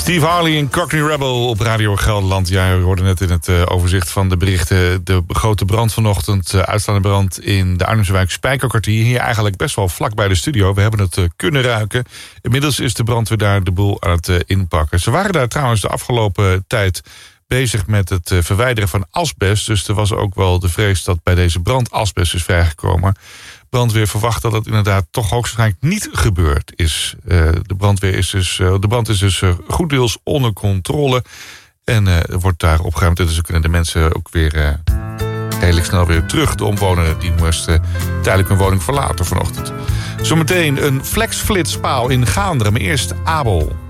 Steve Harley en Cockney Rebel op Radio Gelderland. Ja, u hoorde net in het overzicht van de berichten de grote brand vanochtend. Uitslaande brand in de Arnhemse wijk Spijkerkwartier. Hier eigenlijk best wel vlak bij de studio. We hebben het kunnen ruiken. Inmiddels is de brandweer daar de boel aan het inpakken. Ze waren daar trouwens de afgelopen tijd bezig met het verwijderen van asbest. Dus er was ook wel de vrees dat bij deze brand asbest is vrijgekomen. Brandweer verwacht dat het inderdaad toch hoogstwaarschijnlijk niet gebeurd is. De brand is dus goed deels onder controle. En wordt daar opgeruimd. Dus dan kunnen de mensen ook weer redelijk snel weer terug. De omwonenden die moesten tijdelijk hun woning verlaten vanochtend. Zometeen een flexflitspaal in Gaanderen. Maar eerst Abel.